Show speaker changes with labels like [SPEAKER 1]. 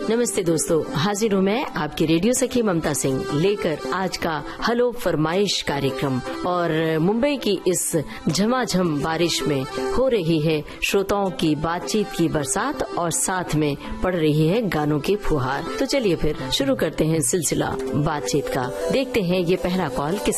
[SPEAKER 1] नमस्ते दोस्तों, हाजिर हूँ मैं आपकी रेडियो सखी ममता सिंह लेकर आज का हेलो फरमाइश कार्यक्रम। और मुंबई की इस झमाझम बारिश में हो रही है श्रोताओं की बातचीत की बरसात और साथ में पड़ रही है गानों की फुहार। तो चलिए फिर शुरू करते हैं सिलसिला बातचीत का। देखते हैं ये पहला कॉल किस